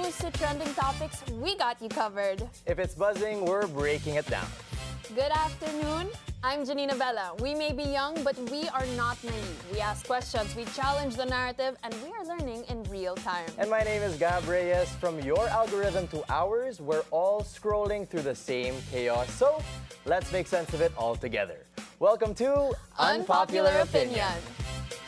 news to trending topics, we got you covered. If it's buzzing, we're breaking it down. Good afternoon. I'm Janina Bella. We may be young, but we are not naive. We ask questions, we challenge the narrative, and we are learning in real time. And my name is Gab Reyes. From your algorithm to ours, we're all scrolling through the same chaos. So let's make sense of it all together. Welcome to Unpopular Opinion.